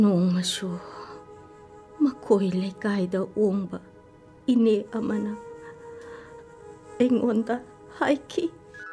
ꯅꯣꯡꯃꯁꯨ ꯃꯈꯣꯏ ꯂꯩꯀꯥꯏꯗ ꯑꯣꯡꯕ ꯏꯅꯦ ꯑꯃꯅ ꯑꯩꯉꯣꯟꯗ ꯍꯥꯏꯈꯤ,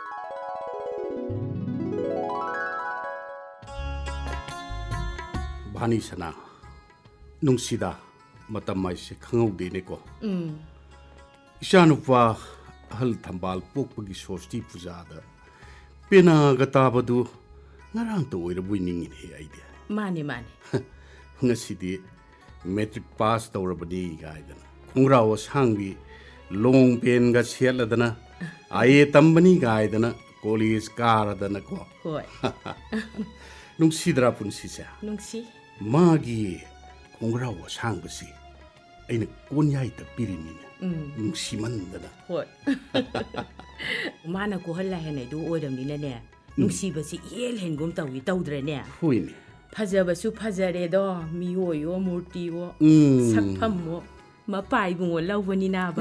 ꯚꯥꯅꯤ ꯁꯅꯥ, ꯅꯨꯡꯁꯤꯗ ꯃꯇꯝ ꯍꯥꯏꯁꯦ ꯈꯪꯍꯧꯗꯦꯅꯦꯀꯣ. ꯏꯆꯥꯅꯨꯄꯥ ꯑꯍꯜ ꯊꯝꯕꯥꯜ ꯄꯣꯛꯄꯒꯤ ꯁꯣꯁꯇꯤ ꯄꯨꯖꯥꯗ ꯄꯦꯅꯥꯒ ꯇꯥꯕꯗꯨ ꯉꯔꯥꯡꯇ ꯑꯣꯏꯔꯕꯣꯏ ꯅꯤꯡꯉꯤꯅꯦ ꯑꯩꯗꯤ. ꯃꯥꯅꯤ ꯃꯥꯅꯤ. ꯉꯁꯤꯗꯤ ꯃꯦꯇ꯭ꯔꯤꯛ ꯄꯥꯁ ꯇꯧꯔꯕꯅꯤ ꯒꯥꯏꯗꯅ ꯈꯣꯡꯒ꯭ꯔꯥꯎ ꯑꯁꯥꯡꯕꯤ ꯂꯣꯡ ꯄꯦꯟꯒ ꯁꯦꯠꯂꯗꯅ ꯑꯥꯏꯑꯦ ꯇꯝꯕꯅꯤ ꯒꯥꯏꯗꯅ ꯀꯣꯂꯦꯖ ꯀꯥꯔꯗꯅꯀꯣ. ꯍꯣꯏ. ꯅꯨꯡꯁꯤꯗ꯭ꯔꯥ ꯄꯨꯟꯁꯤꯁꯦ? ꯅꯨꯡꯁꯤ. ꯃꯥꯒꯤ ꯈꯣꯡꯒ꯭ꯔꯥꯎ ꯑꯁꯥꯡꯕꯁꯤ ꯑꯩꯅ ꯀꯣꯟꯌꯥꯏ ꯇꯛꯄꯤꯔꯤꯅꯤꯅꯦ. ꯅꯨꯡꯁꯤꯃꯟꯗꯅ. ꯍꯣꯏ. ꯃꯥꯅ ꯀꯣꯍꯜꯂꯥꯏ ꯍꯦꯟꯅꯩꯗꯨ ꯑꯣꯏꯔꯝꯅꯤꯅꯅꯦ, ꯅꯨꯡꯁꯤꯕꯁꯤ ꯏꯍꯦꯜ ꯍꯦꯟꯒꯨꯝ ꯇꯧꯏ, ꯇꯧꯗ꯭ꯔꯦꯅꯦ? ꯍꯣꯏꯅꯦ. ꯐꯖꯕꯁꯨ ꯐꯖꯔꯦꯗꯣ, ꯃꯤꯑꯣꯏꯌꯣ ꯃꯨꯔꯇꯤꯌꯣ ꯁꯛꯐꯝꯃꯣ ꯃꯄꯥ ꯏꯕꯨꯡꯉꯣ ꯂꯧꯕꯅꯤꯅꯕ.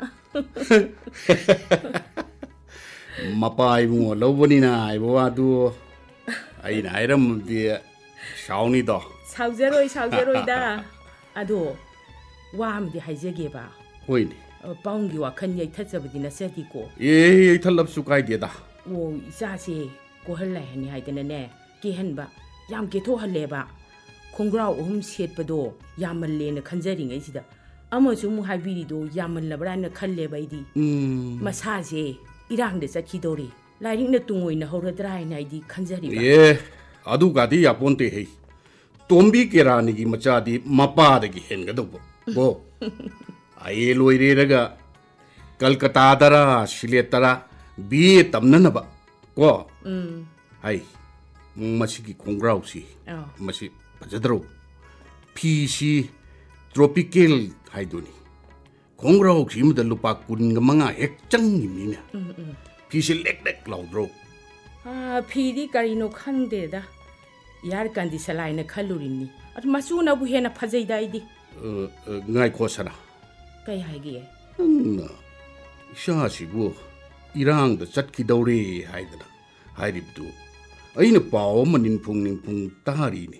ꯃꯄꯥ ꯏꯕꯨꯡꯉꯣ ꯂꯧꯕꯅꯤꯅ ꯍꯥꯏꯕ ꯋꯥꯗꯨ ꯑꯩꯅ ꯍꯥꯏꯔꯝꯃꯗꯤ ꯁꯥꯎꯅꯤꯗꯣ. ꯁꯥꯎꯖꯔꯣꯏꯗ. ꯑꯗꯣ ꯋꯥ ꯑꯃꯗꯤ ꯍꯥꯏꯖꯒꯦꯕ. ꯍꯣꯏꯅꯦ. ꯄꯥꯎꯡꯒꯤ ꯋꯥꯈꯜ ꯌꯩꯊꯠꯆꯕꯗꯤ ꯅꯠꯆꯗꯦꯀꯣ. ꯌꯩꯊꯠꯂꯕꯁꯨ ꯀꯥꯏꯗꯦꯗ. ꯑꯣ, ꯏꯆꯥꯁꯦ ꯀꯣꯍꯜꯂꯥꯏꯍꯟꯅꯤ ꯍꯥꯏꯗꯅꯅꯦ ꯀꯦꯍꯟꯕ ꯌꯥꯝ ꯀꯦꯊꯣꯛꯍꯜꯂꯦꯕ. ꯈꯣꯡꯒ꯭ꯔꯥꯎ 3 ꯁꯦꯠꯄꯗꯣ ꯌꯥꯝꯃꯜꯂꯦꯅ ꯈꯟꯖꯔꯤꯉꯩꯁꯤꯗ ꯑꯃꯁꯨ ꯑꯃꯨꯛ ꯍꯥꯏꯕꯤꯔꯤꯗꯣ ꯌꯥꯝꯃꯜꯂꯕ꯭ꯔꯥ ꯍꯥꯏꯅ ꯈꯜꯂꯦꯕ ꯑꯩꯗꯤ. ꯃꯁꯥꯁꯦ ꯏꯔꯥꯡꯗ ꯆꯠꯈꯤꯗꯧꯔꯤ, ꯂꯥꯏꯔꯤꯛꯅ ꯇꯨꯡ ꯑꯣꯏꯅ ꯍꯧꯔꯗ꯭ꯔꯥ ꯍꯥꯏꯅ ꯑꯩꯗꯤ ꯈꯟꯖꯔꯤꯕ. ꯑꯗꯨꯒꯗꯤ ꯌꯥꯄꯣꯟꯇꯦ ꯍꯩ. ꯇꯣꯝꯕꯤ ꯀꯦꯔꯥꯅꯤꯒꯤ ꯃꯆꯥꯗꯤ ꯃꯄꯥꯗꯒꯤ ꯍꯦꯟꯒꯗꯧꯕ ꯀꯣ. ꯑꯥꯏꯑꯦ ꯂꯣꯏꯔꯦꯔꯒ ꯀꯜꯀꯇꯥꯗꯔ ꯁꯤꯂꯦꯠꯇꯔ BA ꯇꯝꯅꯅꯕ ꯀꯣ. ꯍꯥꯏ, ꯃꯁꯤꯒꯤ ꯈꯣꯡꯒ꯭ꯔꯥꯎꯁꯤ ꯃꯁꯤ ꯐꯖꯗ꯭ꯔꯣ? ꯐꯤꯁꯤ ꯇ꯭ꯔꯣꯄꯤꯀꯦꯜ ꯍꯥꯏꯗꯨꯅꯤ. ꯈꯣꯡꯒ꯭ꯔꯥꯎꯁꯤ ꯑꯃꯗ ꯂꯨꯄꯥ 25 ꯍꯦꯛ ꯆꯪꯉꯤꯃꯤꯅꯦ. ꯐꯤꯁꯤ ꯂꯦꯛ ꯂꯦꯛ ꯂꯥꯎꯗ꯭ꯔꯣ? ꯐꯤꯗꯤ ꯀꯔꯤꯅꯣ ꯈꯪꯗꯦꯗ, ꯏꯌꯥꯔ ꯀꯟꯗꯤꯁꯟ ꯍꯥꯏꯅ ꯈꯜꯂꯨꯔꯤꯅꯤ. ꯑꯗꯨ ꯃꯆꯨꯅꯕꯨ ꯍꯦꯟꯅ ꯐꯖꯩꯗ ꯑꯩꯗꯤ. ꯉꯥꯏꯈꯣ ꯁꯅꯥ. ꯀꯩ ꯍꯥꯏꯒꯦ? ꯅꯪꯅ ꯏꯆꯥꯁꯤꯕꯨ ꯏꯔꯥꯡꯗ ꯆꯠꯈꯤꯗꯧꯔꯦ ꯍꯥꯏꯗꯅ ꯍꯥꯏꯔꯤꯕꯗꯨ ꯑꯩꯅ ꯄꯥꯎ ꯑꯃ ꯅꯤꯡꯐꯨꯡ ꯇꯥꯔꯤꯅꯦ.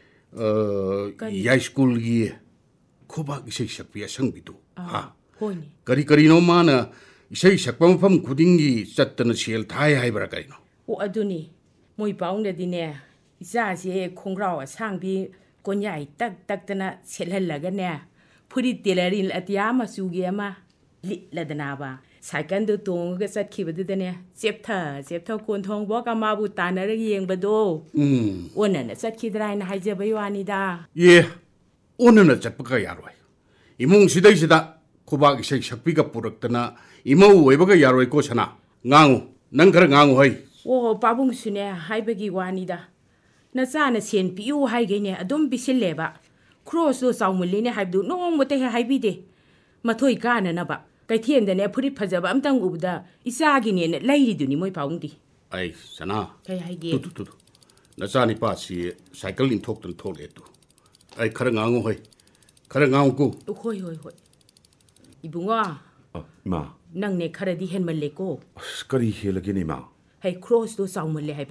ꯌꯥꯏꯁ꯭ꯀꯨꯜꯒꯤ ꯈꯨꯕꯥꯛ ꯏꯁꯩ ꯁꯛꯄꯤ ꯑꯁꯪꯕꯤꯗꯨ. ꯍꯣꯏꯅꯦ. ꯀꯔꯤꯅꯣ ꯃꯥꯅ ꯏꯁꯩ ꯁꯛꯄ ꯃꯐꯝ ꯈꯨꯗꯤꯡꯒꯤ ꯆꯠꯇꯅ ꯁꯦꯜ ꯊꯥꯏ ꯍꯥꯏꯕ꯭ꯔꯥ ꯀꯔꯤꯅꯣ? ꯑꯣ, ꯑꯗꯨꯅꯤ. ꯃꯣꯏ ꯄꯥꯎꯡꯗꯗꯤꯅꯦ, ꯏꯆꯥꯁꯦ ꯈꯣꯡꯒ꯭ꯔꯥꯎ ꯑꯁꯥꯡꯕꯤ ꯀꯣꯟꯌꯥꯏ ꯇꯛꯇꯅ ꯁꯦꯠꯍꯜꯂꯒꯅꯦ, ꯐꯨꯔꯤꯠ ꯇꯦꯂꯔꯤꯟ ꯑꯇꯤꯌꯥ ꯃꯆꯨꯒꯤ ꯑꯃ ꯂꯤꯠꯂꯗꯅꯕ ꯁꯥꯏꯀꯜꯗꯨ ꯇꯣꯡꯉꯒ ꯆꯠꯈꯤꯕꯗꯨꯗꯅꯦ ꯆꯦꯞꯊ ꯀꯣꯟꯊꯣꯡꯕꯒ ꯃꯥꯕꯨ ꯇꯥꯟꯅꯔꯒ ꯌꯦꯡꯕꯗꯣ ꯑꯣꯟꯅꯅ ꯆꯠꯈꯤꯗ꯭ꯔꯥ ꯍꯥꯏꯅ ꯍꯥꯏꯖꯕꯩ ꯋꯥꯅꯤꯗ. ꯑꯣꯟꯅꯅ ꯆꯠꯄꯒ ꯌꯥꯔꯣꯏ. ꯏꯃꯨꯡꯁꯤꯗꯩꯁꯤꯗ ꯈꯨꯕꯥꯛ ꯏꯁꯩ ꯁꯛꯄꯤꯒ ꯄꯨꯔꯛꯇꯅ ꯏꯃꯧ ꯑꯣꯏꯕꯒ ꯌꯥꯔꯣꯏꯀꯣ ꯁꯅꯥ. ꯉꯥꯡꯉꯨ, ꯅꯪ ꯈꯔ ꯉꯥꯡꯉꯨ ꯍꯩ. ꯑꯣ, ꯄꯥꯕꯨꯡꯁꯨꯅꯦ ꯍꯥꯏꯕꯒꯤ ꯋꯥꯅꯤꯗ. ꯅꯆꯥꯅ ꯁꯦꯟ ꯄꯤꯌꯨ ꯍꯥꯏꯒꯩꯅꯦ ꯑꯗꯨꯝ ꯄꯤꯁꯤꯜꯂꯦꯕ. ꯈ꯭ꯔꯣꯁꯇꯣ ꯆꯥꯎꯃꯜꯂꯤꯅꯦ ꯍꯥꯏꯕꯗꯨ ꯅꯣꯡꯃꯇ ꯍꯦꯛ ꯍꯥꯏꯕꯤꯗꯦ. ꯃꯊꯣꯏ ꯀꯥꯅꯅꯕ ꯀꯩꯊꯦꯜꯗꯅꯦ ꯐꯨꯔꯤꯠ ꯐꯖꯕ ꯑꯝꯇꯪ ꯎꯕꯗ ꯏꯆꯥꯒꯤꯅꯦꯅ ꯂꯩꯔꯤꯗꯨꯅꯤ ꯃꯣꯏ ꯄꯥꯕꯨꯡꯗꯤ. ꯑꯩ ꯁꯅꯥ. ꯀꯩ ꯍꯥꯏꯒꯦ? ꯇꯨ ꯅꯆꯥ ꯅꯤꯄꯥꯁꯤ ꯁꯥꯏꯀꯜ ꯏꯟꯊꯣꯛꯇꯅ ꯊꯣꯛꯂꯛꯑꯦ ꯇꯨ. ꯑꯩ ꯈꯔ ꯉꯥꯡꯉꯨ ꯍꯩ. ꯈꯔ ꯉꯥꯡꯉꯨꯀꯣ. ꯍꯣꯏ. ꯏꯕꯨꯡꯉꯣ. ꯏꯃꯥ. ꯅꯪꯅꯦ ꯈꯔꯗꯤ ꯍꯦꯟꯃꯜꯂꯦꯀꯣ. ꯀꯔꯤ ꯍꯦꯜꯂꯒꯦꯅꯦ ꯏꯃꯥ? ꯍꯩ, ꯈ꯭ꯔꯣꯁꯇꯣ ꯆꯥꯎꯃꯜꯂꯦ ꯍꯥꯏꯕ.